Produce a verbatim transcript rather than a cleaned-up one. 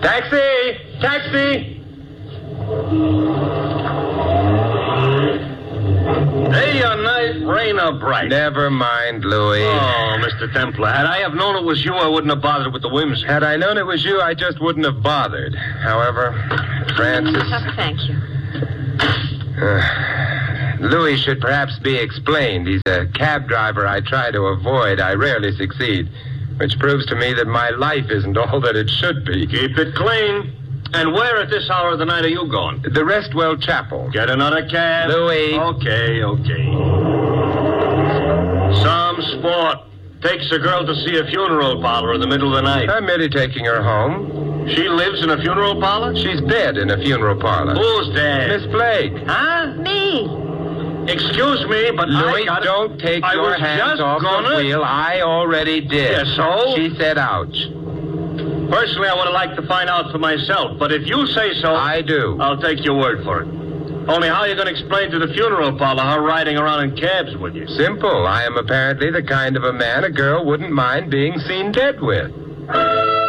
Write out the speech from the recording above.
Taxi! Taxi! Day or night, rain or bright. Never mind, Louis. Oh, Mister Templar, had I have known it was you, I wouldn't have bothered with the whims. Had I known it was you, I just wouldn't have bothered. However, Francis... Oh, thank you. Uh, Louis should perhaps be explained. He's a cab driver I try to avoid. I rarely succeed. Which proves to me that my life isn't all that it should be. Keep it clean. And where at this hour of the night are you going? The Restwell Chapel. Get another cab. Louis. Okay, okay. Some sport. Takes a girl to see a funeral parlor in the middle of the night. I'm merely taking her home. She lives in a funeral parlor? She's dead in a funeral parlor. Who's dead? Miss Blake. Huh? Me. Excuse me, but Louis, I got don't take I your was hands just off gonna... the wheel. I already did. Yeah, so? She said ouch. Personally, I would have liked to find out for myself, but if you say so... I do. I'll take your word for it. Only how are you going to explain to the funeral parlor her riding around in cabs with you? Simple. I am apparently the kind of a man a girl wouldn't mind being seen dead with.